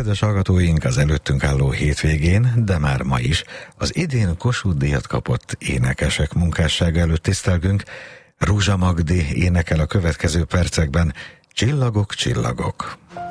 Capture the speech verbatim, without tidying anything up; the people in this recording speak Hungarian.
Kedves hallgatóink, az előttünk álló hétvégén, de már ma is az idén Kossuth-díjat kapott énekesek munkássága előtt tisztelgünk. Ruzsa Magdi énekel a következő percekben Csillagok, csillagok.